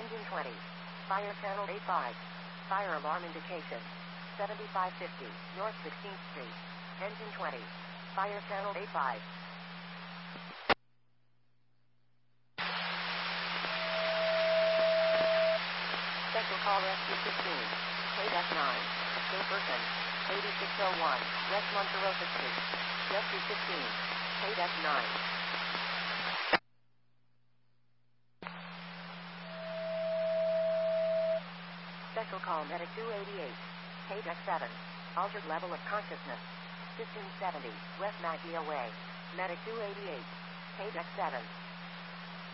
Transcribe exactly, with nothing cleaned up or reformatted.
Engine twenty. Fire channel A five. Fire alarm indication. seventy-five fifty, North sixteenth Street. Engine twenty. Fire channel A five. Special call Rescue fifteen. K F nine. Stay person. eighty-six oh one, West Monterosa Street. Rescue fifteen. K F nine. Special call Medic two eighty-eight. K F seven. Altered level of consciousness. fifteen seventy, West Maggia Way. Medic two eighty-eight. K F seven.